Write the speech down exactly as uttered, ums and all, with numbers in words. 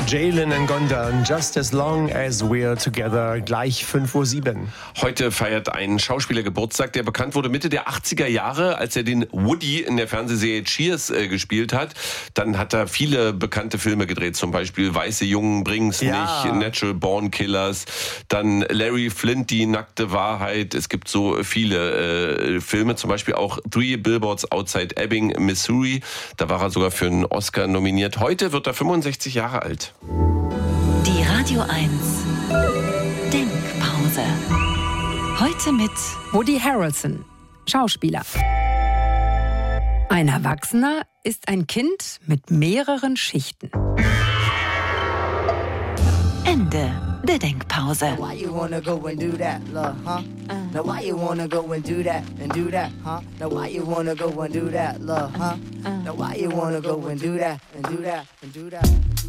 Jalen and Gonda, Just as long as we're together, gleich fünf Uhr sieben. Heute feiert ein Schauspieler Geburtstag, der bekannt wurde Mitte der achtziger Jahre, als er den Woody in der Fernsehserie Cheers äh, gespielt hat. Dann hat er viele bekannte Filme gedreht, zum Beispiel Weiße Jungen bringen's Ja. nicht, Natural Born Killers, dann Larry Flint, Die nackte Wahrheit. Es gibt so viele äh, Filme, zum Beispiel auch Three Billboards Outside Ebbing, Missouri. Da war er sogar für einen Oscar nominiert. Heute wird er fünfundsechzig Jahre alt. Die Radio eins Denkpause. Heute mit Woody Harrelson, Schauspieler. Ein Erwachsener ist ein Kind mit mehreren Schichten. Ende der Denkpause. Why you wanna go and do that, love, huh? Now why you wanna go and do that and do that, huh? Now why you wanna go and do that, love, huh? Now why you wanna go and do that and do that and do that and do that?